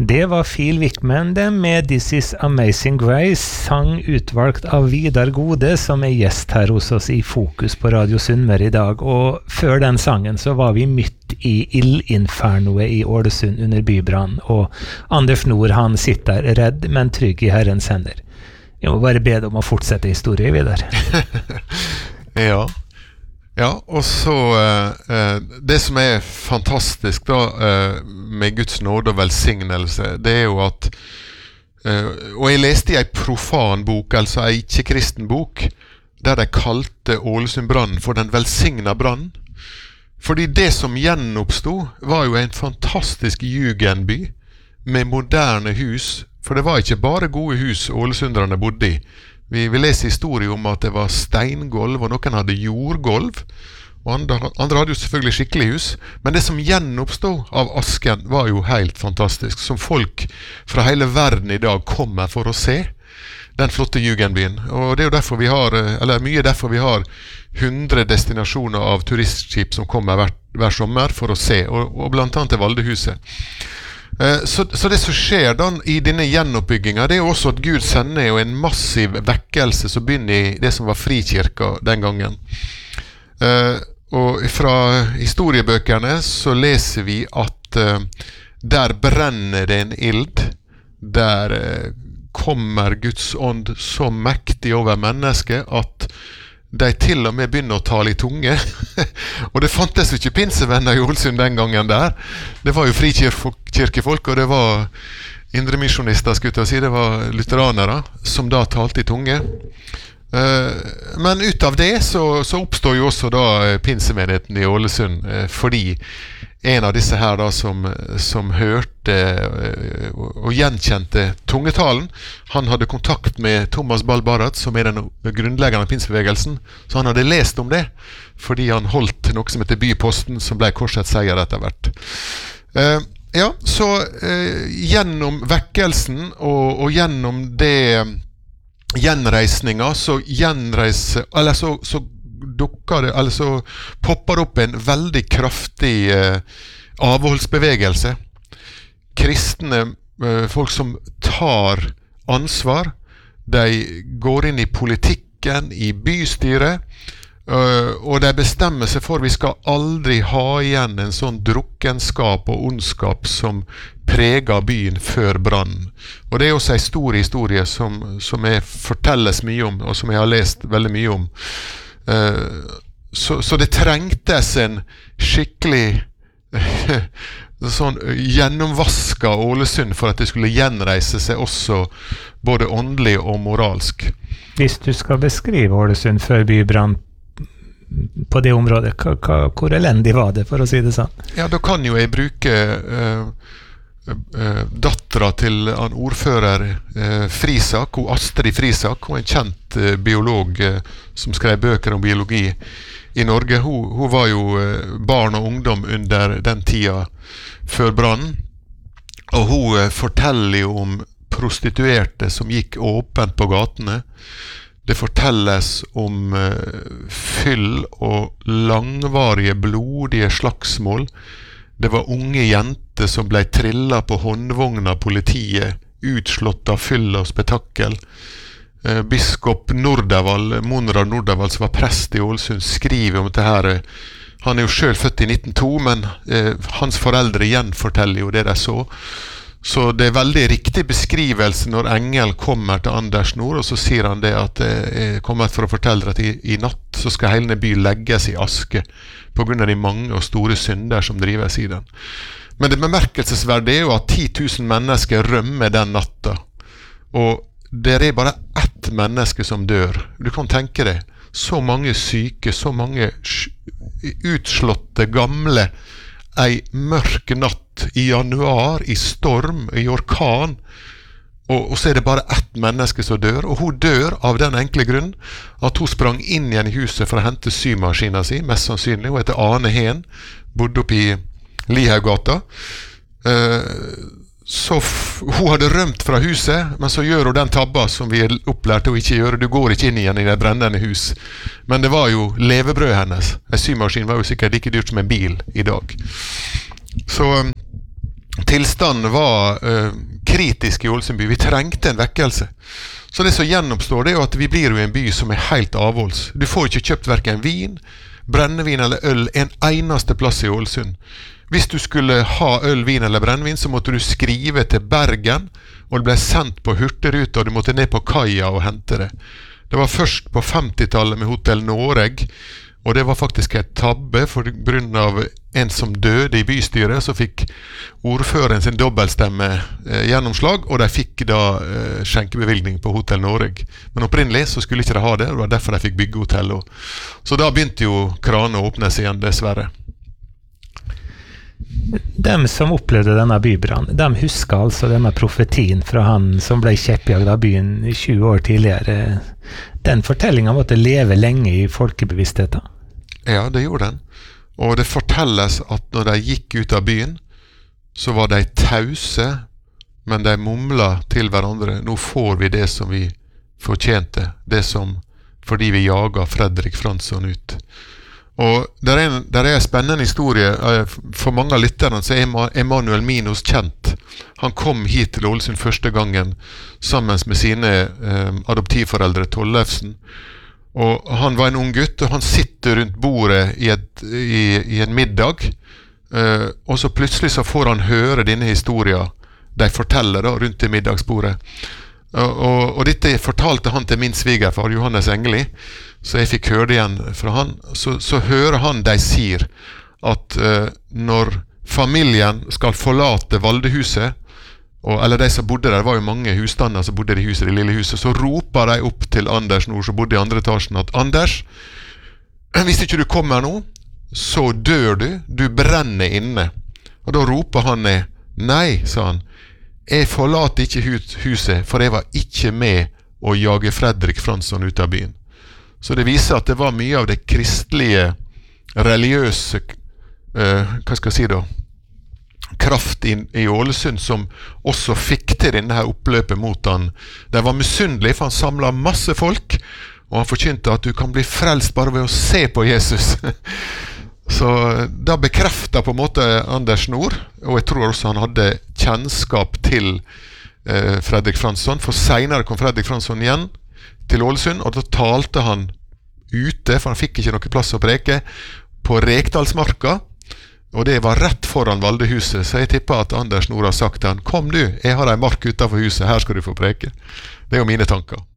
Det var Phil Wickman det med This Is Amazing Grace, sang utvalgt av Vidar Gode, som gjest her hos oss i Fokus på Radio Sunnmøre i dag. Og før den sangen så var vi midt i ildinfernoet i Ålesund under bybrann, og Anders Nord han sitter redd, men trygg i Herrens hender. Jeg må bare be deg om å fortsette historien, Vidar. Ja, og så det som fantastisk da med Guds nåde og velsignelse, det jo at og jeg leste i en profan bok, altså en ikke-kristen bok, der de kalte Ålesundbrannen for den velsigna brannen. Fordi det som gjenoppstod var jo en fantastisk jugendby med moderne hus, for det var ikke bare gode hus ålesunderne bodde i. Vi leser historie om at det var steingolv, og noen hadde jordgolv, og andre hadde jo selvfølgelig skikkelig hus, men det som gjenoppstod av asken var jo helt fantastisk, som folk fra hele verden i dag kommer for å se den flotte jugendbyen. Og det jo derfor vi har, eller mye derfor vi har 100 destinasjoner av turistskip som kommer hver sommer for å se, og blant annet til Valdehuset. Så det som skjer da i denne gjenoppbyggingen, det jo også at Gud sender jo en massiv vekkelse som begynner i det som var frikirka den gangen. Og fra historiebøkene så leser vi at der brenner det en ild, der kommer Guds ånd så mektig over mennesket at de til og med begynner å tale i tunge. Og det fantes jo ikke pinsevenner i Ålesund den gangen der. Det var jo frikirkefolk, og det var indremisjonister, skulle jeg si. Det var lutheranere som da talte i tunge. Men ut av det så oppstår jo også da pinsemenigheten i Ålesund, fordi en av disse her da som hørte og gjenkjente tungetalen, han hadde kontakt med Thomas Ball-Barrat, som den grunnleggende pinsebevegelsen, så han hadde lest om det, fordi han holdt noe som heter Byposten, som ble Korsets seier etter hvert. Så gjennom vekkelsen og gjennom det gjenreisninga, så popper det opp en veldig kraftig avholdsbevegelse. Kristne folk som tar ansvar, de går inn i politikken, i bystyret, og de bestemmer seg for vi skal aldri ha igjen en sånn drukkenskap og ondskap som preger byen før brann. Og det også en stor historie som jeg fortelles mye om, og som jeg har lest veldig mye om. Så det trengtes en skikkelig sånn gjennomvaska Ålesund for at det skulle gjenreise seg også både åndelig og moralsk. Hvis du skal beskrive Ålesund før bybrann på det området, hvor elendig var det, for å si det sånn? Ja, da kan jo jeg bruke dattera til en ordfører Frisak, Astrid Frisak, hun en kjent biolog som skrev bøker om biologi i Norge. Hun var jo barn og ungdom under den tida før brannen, og hun forteller jo om prostituerte som gikk åpent på gatene. Det fortelles om fyll og langvarige blodige slagsmål. Det var unge jenter som ble trillet på håndvogna av politiet, utslått av fyll og spetakkel. Biskop Nordervall, Monrad Nordervall, som var prest i Ålesund, skriver om dette her. Han jo selv født i 1902, men hans foreldre gjenforteller jo det de så. Så det veldig riktig beskrivelse når engel kommer til Anders Nord, og så sier han det at jeg kommer for å fortelle at i natt så skal hele by legges i aske på grunn av de mange og store synder som drives i den. Men det bemerkelsesverdige jo at 10 000 mennesker rømmer den natta, og det bare ett menneske som dør. Du kan tenke deg, så mange syke, så mange utslåtte gamle, ei mørk natt i januar, i storm, i orkan, og så det bare ett menneske som dør, og hun dør av den enkle grunn at hun sprang inn igjen i huset for å hente symaskinen sin, mest sannsynlig. Hun heter Ane Hen, bodde oppe i Lihaugata. Så hun hadde rømt fra huset, men så gjør hun den tabba som vi opplærte å ikke gjøre. Du går ikke inn igjen i det brennende hus. Men det var jo levebrød hennes. En symaskin var jo sikkert like dyrt som en bil i dag. Så tilstanden var kritisk i Ålesund by. Vi trengte en vekkelse. Så det som gjennomstår det er jo at vi blir jo en by som er helt avholds. Du får ikke kjøpt hverken vin, brennevin eller øl en eneste plass i Ålesund. Hvis du skulle ha øl, vin eller brennevin, så måtte du skrive til Bergen, og det ble sendt på hurtigruta, og du måtte ned på kaia og hente det. Det var først på 50-tallet med Hotell Noreg, og det var faktisk et tabbe for grunn av en som døde i bystyret, så fikk ordføreren sin dobbeltstemme gjennomslag, og de fikk da skjenkebevilgning på Hotell Noreg. Men opprinnelig så skulle ikke de ha det, og det var derfor de fikk bygge hotell også. Så da begynte jo kranene å åpnes igjen, dessverre. De som opplevde denne bybrannen, de husker altså denne profetien fra han som ble kjeppjagd av byen 20 år tidligere. Den fortellingen måtte leve lenge i folkebevisstheten. Ja, det gjorde den. Og det fortelles at når de gikk ut av byen, så var de tause, men de mumla til hverandre, nå får vi det som vi fortjente, det som fordi vi jager Fredrik Fransson ut. Og der er en spennende historie. For mange av lytterne så er Emanuel Minos kjent. Han kom hit til Ålesund første gangen sammen med sine adoptivforeldre Tollefsen. Og han var en ung gutt, og han sitter rundt bordet i en middag. Og så plutselig så får han høre denne historien de forteller da, rundt i middagsbordet. Og dette fortalte han til min svigerfar, Johannes Engeli, så jeg fikk høre det igjen fra han. Så hører han de sier at når familien skal forlate Valdehuset, eller de som bodde der, det var jo mange husstander som bodde i huset, det lille huset, så roper de opp til Anders Nord, som bodde i andre etasjen, at Anders, hvis ikke du kommer nå, så dør du brenner inne. Og da roper han ned, nei, sa han, jeg forlater ikke huset, for jeg var ikke med å jage Fredrik Fransson ut av byen. Så det viser at det var mye av det kristelige, religiøse, hva skal jeg si da, kraft i Ålesund som også fikk til denne her oppløpet mot han. De var misunnelige, for han samlet masse folk, og han forkynte at du kan bli frelst bare ved å se på Jesus. Så da bekreftet på en måte Anders Nord, og jeg tror også han hadde kjennskap til Fredrik Fransson, for senere kom Fredrik Fransson igjen til Ålesund, og da talte han ute, for han fikk ikke noe plass å preke, på Rekdalsmarka, og det var rett foran Valdehuset, så jeg tipper at Anders Nord har sagt til han, kom du, jeg har en mark utenfor huset, her skal du få preke. Det er jo mine tanker.